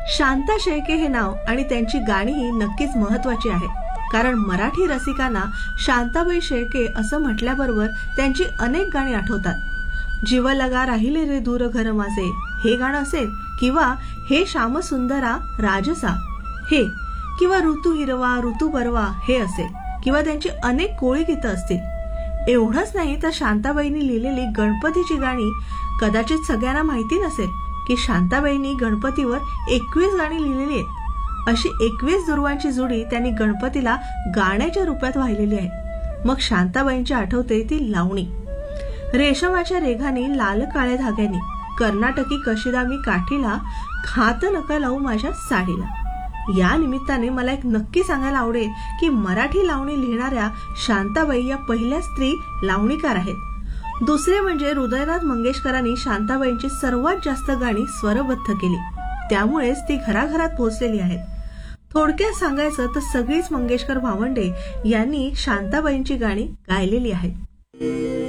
शांता शेळके हे नाव आणि त्यांची गाणीही नक्कीच महत्वाची आहेत, कारण मराठी रसिकांना शांताबाई शेळके असं म्हटल्याबरोबर त्यांची अनेक गाणी आठवतात. जीव लगा राहिले रे दूर घर माझे हे गाणं असेल, किंवा हे श्यामसुंदरा राजसा हे, किंवा ऋतू हिरवा ऋतू परवा हे असेल, किंवा त्यांची अनेक कोळी गीतं असतील. एवढंच नाही तर शांताबाईंनी लिहिलेली गणपतीची गाणी कदाचित सगळ्यांना माहिती नसेल की शांताबाईंनी गणपतीवर 21 गाणी लिहिलेली आहेत. अशी 21 दुर्वांची जोडी त्यांनी गणपतीला गाण्याच्या रूपात वाहिलेली आहे. मग शांताबाईंची आठवते ती लावणी. रेशमाच्या रेघानी लाल काळ्या धाग्यानी कर्नाटकी कशिदा मी काठीला, खात नका लावू माझ्या साडीला. या निमित्ताने मला एक नक्की सांगायला आवडेल की मराठी लावणी लिहिणाऱ्या शांताबाई या पहिल्या स्त्री लावणीकार आहेत. दुसरे म्हणजे हृदयनाथ मंगेशकरांनी शांताबाईंची सर्वात जास्त गाणी स्वरबद्ध केली, त्यामुळेच ती घराघरात पोहोचलेली आहेत. थोडक्यात सांगायचं तर सगळीच मंगेशकर भावंडे यांनी शांताबाईंची गाणी गायलेली आहेत.